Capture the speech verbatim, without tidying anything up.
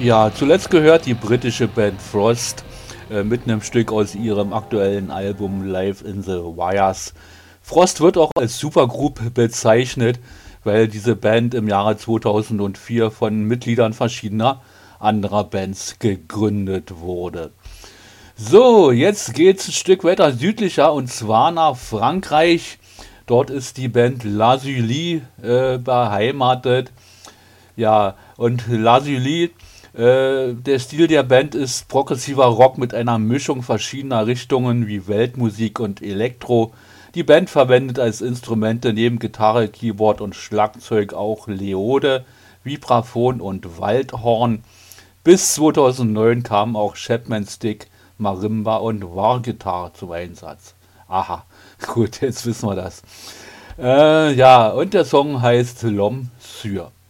Ja, zuletzt gehört die britische Band Frost äh, mit einem Stück aus ihrem aktuellen Album Live in the Wires. Frost wird auch als Supergroup bezeichnet, weil diese Band im Jahre zweitausendvier von Mitgliedern verschiedener anderer Bands gegründet wurde. So, jetzt geht's ein Stück weiter südlicher und zwar nach Frankreich. Dort ist die Band Lazuli äh, beheimatet. Ja, und Lazuli, äh, der Stil der Band ist progressiver Rock mit einer Mischung verschiedener Richtungen wie Weltmusik und Elektro. Die Band verwendet als Instrumente neben Gitarre, Keyboard und Schlagzeug auch Leode, Vibraphon und Waldhorn. Bis zweitausendneun kamen auch Chapman Stick, Marimba und Wargitarre zum Einsatz. Aha, gut, jetzt wissen wir das. Äh, ja, und der Song heißt L'Homme Sur.